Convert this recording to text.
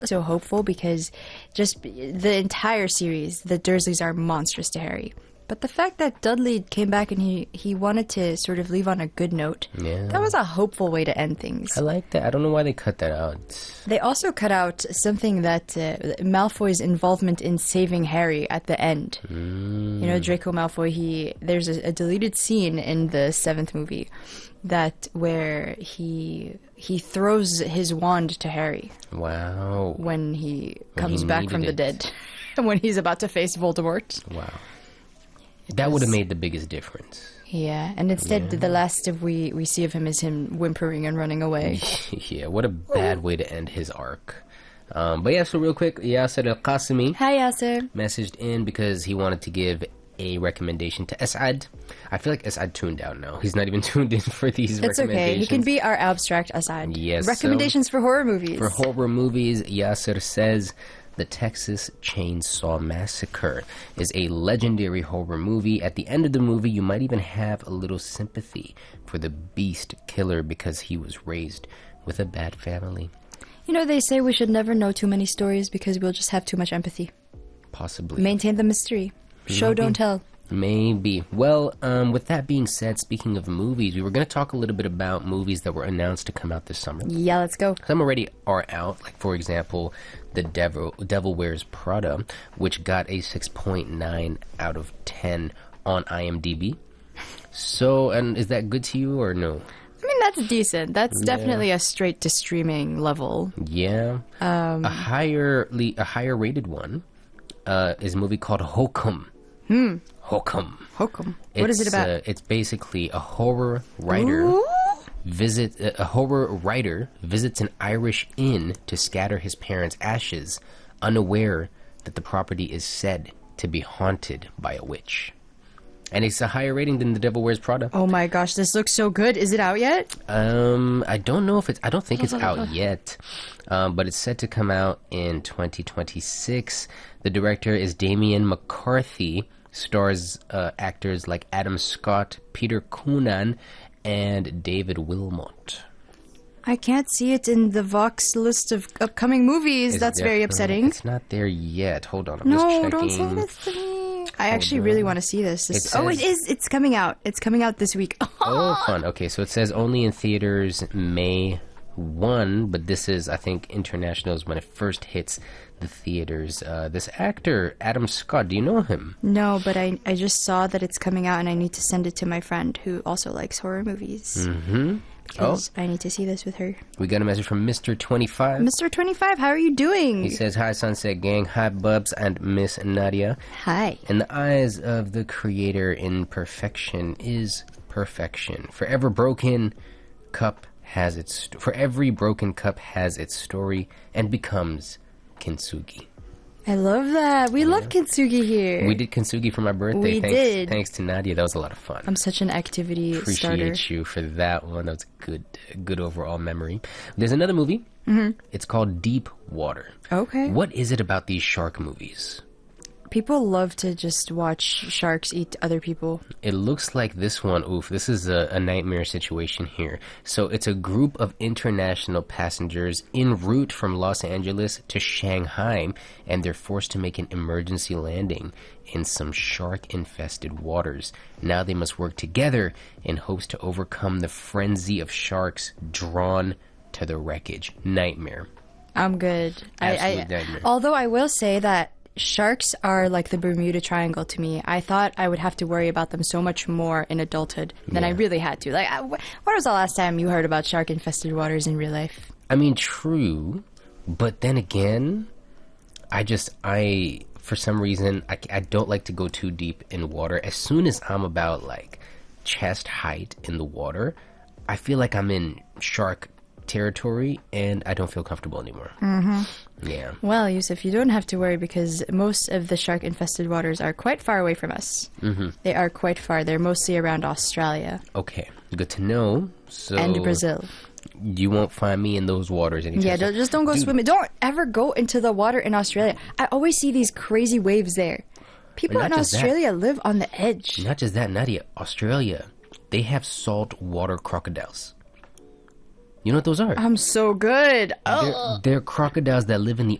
so hopeful because just the entire series, the Dursleys are monstrous to Harry. But the fact that Dudley came back and he wanted to sort of leave on a good note, that was a hopeful way to end things. I like that. I don't know why they cut that out. They also cut out something that Malfoy's involvement in saving Harry at the end. You know, Draco Malfoy, there's a deleted scene in the 7th movie where he throws his wand to Harry. Wow. When he comes back from the dead. When he's about to face Voldemort. Wow. That would have made the biggest difference. Yeah, and instead the last we see of him is him whimpering and running away. Yeah, what a bad way to end his arc. But yeah, so real quick, Yasser Al-Qasimi. Hi, Yasser. Messaged in because he wanted to give a recommendation to Asad. I feel like Asad tuned out now. He's not even tuned in for these recommendations. It's okay. He can be our abstract Asad. Yes. Recommendations for horror movies. For horror movies, Yasser says The Texas Chainsaw Massacre is a legendary horror movie. At the end of the movie, you might even have a little sympathy for the beast killer because he was raised with a bad family. You know, they say we should never know too many stories because we'll just have too much empathy. Possibly. Maintain the mystery. Show, don't tell. Maybe. Well, with that being said, speaking of movies, we were going to talk a little bit about movies that were announced to come out this summer. Yeah, let's go. Some already are out. Like, for example, The Devil Wears Prada, which got a 6.9 out of 10 on IMDb. So, and is that good to you or no? I mean, that's decent. That's definitely a straight to streaming level. Yeah. A higher rated one is a movie called Hokum. Hokum. What is it about? It's basically a horror writer visits an Irish inn to scatter his parents' ashes, unaware that the property is said to be haunted by a witch. And it's a higher rating than The Devil Wears Prada. Oh my gosh, this looks so good. Is it out yet? I don't know if I don't think it's out yet. But it's set to come out in 2026. The director is Damien McCarthy. Stars actors like Adam Scott, Peter Coonan, and David Wilmot. I can't see it in the Vox list of upcoming movies. That's very upsetting. It's not there yet. Hold on, I'm just checking. No, don't say this to me. I actually really want to see this. It is. It's coming out. It's coming out this week. Oh, fun. Okay, so it says only in theaters May 1, but this is, I think, international is when it first hits the theaters. This actor, Adam Scott, do you know him? No, but I just saw that it's coming out and I need to send it to my friend who also likes horror movies. Mm-hmm. Because I need to see this with her. We got a message from Mr. 25. Mr. 25, how are you doing? He says, hi, Sunset Gang. Hi, Bubs and Miss Nadia. Hi. In the eyes of the creator, imperfection is perfection. For every broken cup has its story and becomes kintsugi. I love that. We love kintsugi here. We did kintsugi for my birthday. Thanks to Nadia. That was a lot of fun. I'm such an activity starter. Appreciate you for that one. That was a good overall memory. There's another movie. Mm-hmm. It's called Deep Water. Okay. What is it about these shark movies? People love to just watch sharks eat other people. It looks like this one, this is a nightmare situation here. So it's a group of international passengers en route from Los Angeles to Shanghai, and they're forced to make an emergency landing in some shark-infested waters. Now they must work together in hopes to overcome the frenzy of sharks drawn to the wreckage. Nightmare. I'm good. Absolute nightmare. Although I will say that sharks are like the Bermuda Triangle to me. I thought I would have to worry about them so much more in adulthood than I really had to. Like, when was the last time you heard about shark-infested waters in real life? I mean, true, but then again, for some reason, I don't like to go too deep in water. As soon as I'm about, like, chest height in the water, I feel like I'm in shark territory and I don't feel comfortable anymore. Mm-hmm. Yeah. Well, Yusuf, you don't have to worry because most of the shark-infested waters are quite far away from us. Mm-hmm. They are quite far. They're mostly around Australia. Okay, good to know. And Brazil. You won't find me in those waters anytime. Yeah, just don't go swimming. Don't ever go into the water in Australia. I always see these crazy waves there. People in Australia live on the edge. Not just that, Nadia. Australia, they have saltwater crocodiles. You know what those are? I'm so good. Oh. They're crocodiles that live in the